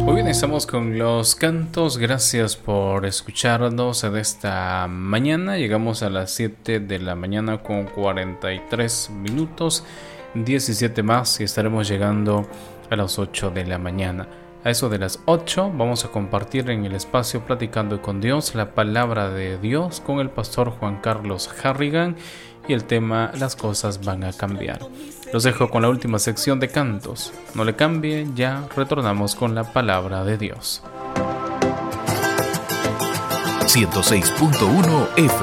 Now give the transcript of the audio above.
Muy bien, estamos con los cantos. Gracias por escucharnos en esta mañana. Llegamos a las 7 de la mañana con 43 minutos, 17 más y estaremos llegando a las 8 de la mañana. A eso de las 8 vamos a compartir en el espacio Platicando con Dios la palabra de Dios con el pastor Juan Carlos Harrigan y el tema Las cosas van a cambiar. Los dejo con la última sección de cantos. No le cambien, ya retornamos con la palabra de Dios. 106.1 F